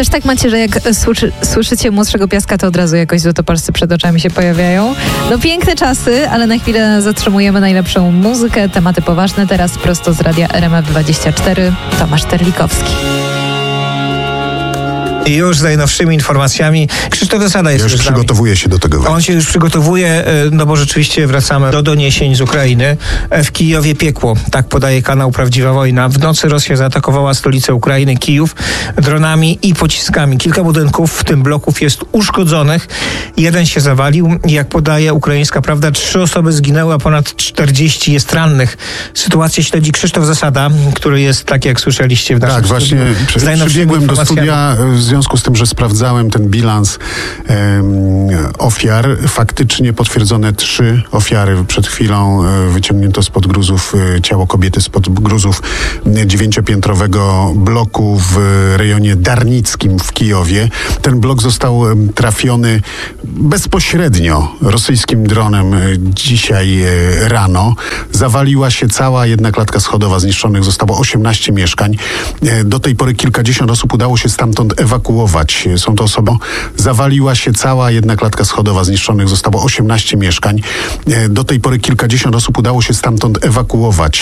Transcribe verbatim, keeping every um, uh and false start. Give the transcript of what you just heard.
Też tak macie, że jak słyszy, słyszycie Młodszego Piaska, to od razu jakoś złotopolscy przed oczami się pojawiają. No piękne czasy, ale na chwilę zatrzymujemy najlepszą muzykę, tematy poważne. Teraz prosto z radia R M F dwadzieścia cztery, Tomasz Terlikowski. I już z najnowszymi informacjami. Krzysztof Zasada jest ja już przygotowuje się do tego. On się już przygotowuje, no bo rzeczywiście wracamy do doniesień z Ukrainy. W Kijowie piekło, tak podaje kanał Prawdziwa Wojna. W nocy Rosja zaatakowała stolicę Ukrainy, Kijów, dronami i pociskami. Kilka budynków, w tym bloków, jest uszkodzonych. Jeden się zawalił. Jak podaje Ukraińska Prawda, trzy osoby zginęły, a ponad czterdzieści jest rannych. Sytuację śledzi Krzysztof Zasada, który jest, tak jak słyszeliście w naszym Tak, właśnie studiu, przybiegłem do studia w związku z tym, że sprawdzałem ten bilans um, ofiar. Faktycznie potwierdzone trzy ofiary. Przed chwilą e, wyciągnięto spod gruzów e, ciało kobiety spod gruzów e, dziewięciopiętrowego bloku w rejonie Darnickim w Kijowie. Ten blok został e, trafiony bezpośrednio rosyjskim dronem e, dzisiaj e, rano. Zawaliła się cała jedna klatka schodowa. Zniszczonych zostało osiemnaście mieszkań. E, do tej pory kilkadziesiąt osób udało się stamtąd ewakuować. Są to osoby. Zawaliła się cała jedna klatka schodowa. Zniszczonych zostało osiemnaście mieszkań. Do tej pory kilkadziesiąt osób udało się stamtąd ewakuować.